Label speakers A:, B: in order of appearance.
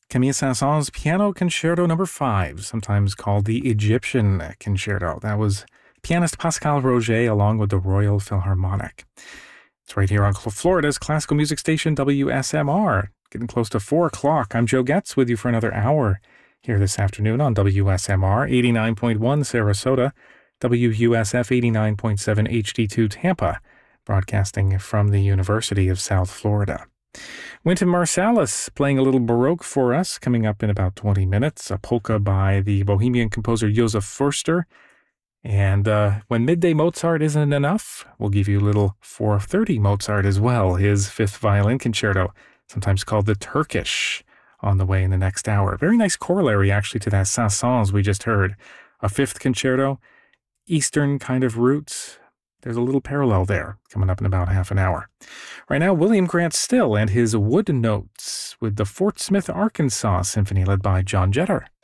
A: Camille Saint-Saëns Piano Concerto Number 5, sometimes called the Egyptian Concerto. That was pianist Pascal Roger along with the Royal Philharmonic. It's right here on Florida's classical music station, WSMR. Getting close to 4 o'clock. I'm Joe Getz with you for another hour here this afternoon on WSMR 89.1 Sarasota, WUSF 89.7 HD2 Tampa, broadcasting from the University of South Florida. Wynton Marsalis playing a little Baroque for us, coming up in about 20 minutes. A polka by the Bohemian composer Josef Förster. And when Midday Mozart isn't enough, we'll give you a little 4:30 Mozart as well, his fifth violin concerto, sometimes called the Turkish, on the way in the next hour. Very nice corollary, actually, to that Saint-Saëns we just heard. A fifth concerto, Eastern kind of roots. There's a little parallel there, coming up in about half an hour. Right now, William Grant Still and his Wood Notes with the Fort Smith, Arkansas Symphony led by John Jetter.